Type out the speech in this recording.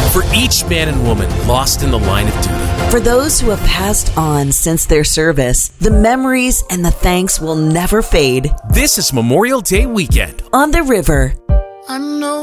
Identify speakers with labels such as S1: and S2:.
S1: For each man and woman lost in the line of duty.
S2: For those who have passed on since their service, the memories and the thanks will never fade.
S1: This is Memorial Day weekend
S2: On the river.
S3: I know